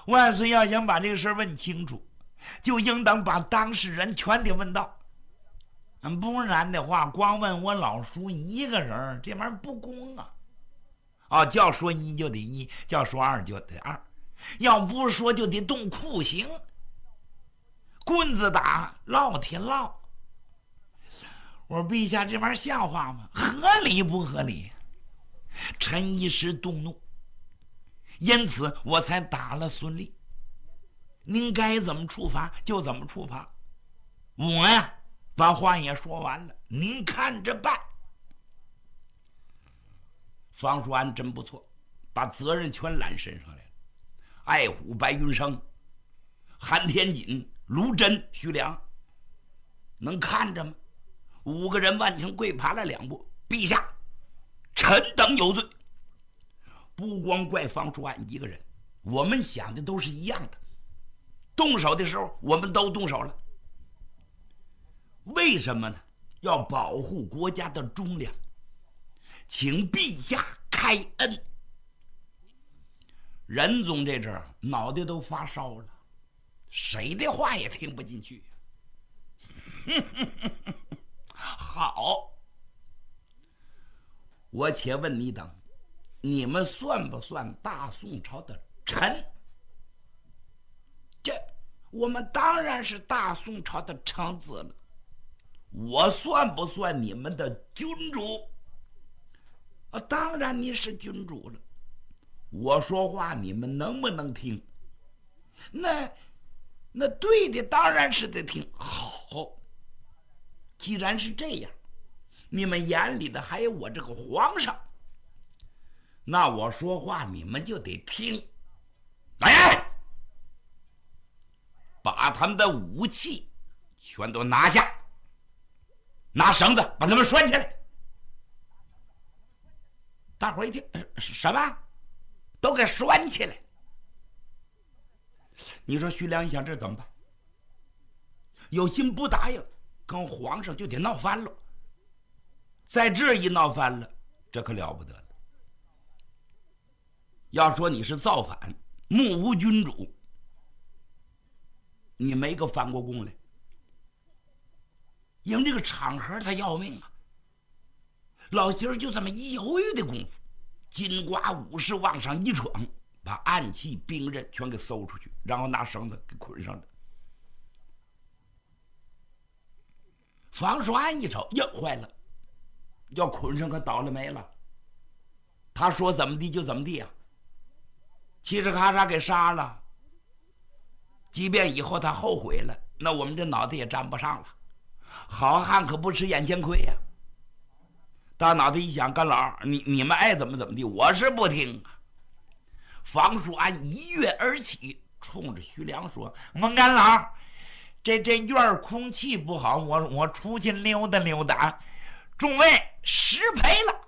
万岁要想把这个事问清楚，就应当把当事人全得问到。不然的话，光问我老叔一个人，这玩意儿不公啊！叫说一就得一，叫说二就得二，要不说就得动酷刑，棍子打，烙铁烙。我说陛下，这玩意儿像话吗？合理不合理？臣一时动怒，因此我才打了孙立。您该怎么处罚就怎么处罚。我呀，把话也说完了，您看着办。方叔安真不错，把责任全揽身上来了。爱虎、白云生、韩天锦、卢真、徐良，能看着吗？5个人万成跪爬了2步，陛下，臣等有罪。不光怪方叔安一个人，我们想的都是一样的。动手的时候，我们都动手了。为什么呢？要保护国家的忠良，请陛下开恩。仁宗这阵儿脑袋都发烧了，谁的话也听不进去。好，我且问你等，你们算不算大宋朝的臣？我们当然是大宋朝的臣子了。我算不算你们的君主？当然你是君主了。我说话你们能不能听？那对的当然是得听。好，既然是这样，你们眼里的还有我这个皇上，那我说话你们就得听。来，把他们的武器全都拿下，拿绳子把他们拴起来。大伙儿一听，什么？都给拴起来。你说徐良一想，这怎么办？有心不答应，跟皇上就得闹翻了。在这一闹翻了，这可了不得了。要说你是造反，目无君主，你没个翻过宫来。因为这个场合他要命啊。老媳儿就这么一犹豫的功夫，金瓜武士往上一闯，把暗器兵刃全给搜出去，然后拿绳子给捆上了。方叔安一瞅，呀，坏了，要捆上可倒了霉了。他说怎么地就怎么地啊，嘁哧咔嚓给杀了。即便以后他后悔了，那我们这脑袋也沾不上了。好汉可不吃眼前亏呀。大脑袋一想，干老你们爱怎么怎么地，我是不听啊。方叔安一跃而起，冲着徐良说：“蒙干老，这院空气不好，我出去溜达溜达，众位失陪了。”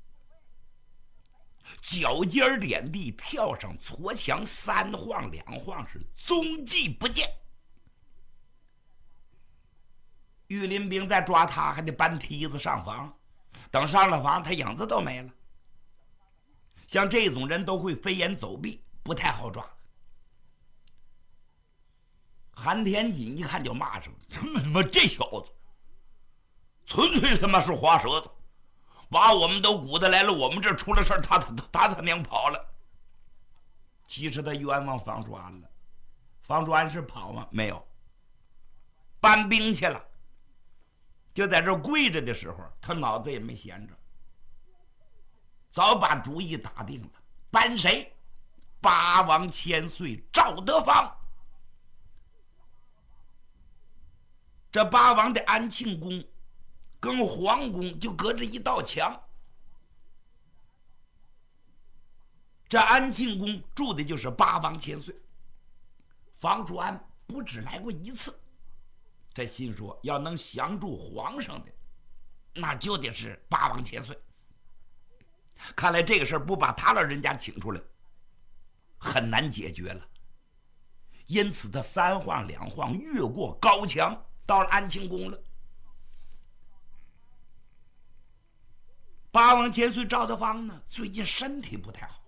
脚尖点地，跳上矬墙，3晃2晃，是踪迹不见。御林兵再抓他，还得搬梯子上房，等上了房，他影子都没了。像这种人都会飞檐走壁，不太好抓。韩天锦一看就骂上了：“他妈这小子，纯粹他妈是花舌子，把我们都鼓捣来了，我们这出了事儿，他娘跑了。”其实他冤枉方叔安了。方叔安是跑吗？没有，搬兵去了。就在这跪着的时候，他脑子也没闲着，早把主意打定了。搬谁？八王千岁赵德芳。这八王的安庆宫跟皇宫就隔着一道墙，这安庆宫住的就是八王千岁。方叔安不只来过1次，他心说要能降住皇上的，那就得是八王千岁。看来这个事儿不把他老人家请出来，很难解决了。因此他3晃2晃越过高墙，到了安庆宫了。八王千岁赵德芳呢，最近身体不太好，